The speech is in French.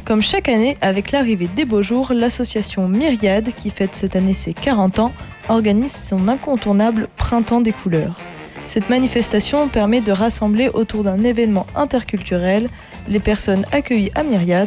Comme chaque année, avec l'arrivée des beaux jours, l'association Myriade, qui fête cette année ses 40 ans, organise son incontournable Printemps des couleurs. Cette manifestation permet de rassembler autour d'un événement interculturel les personnes accueillies à Myriade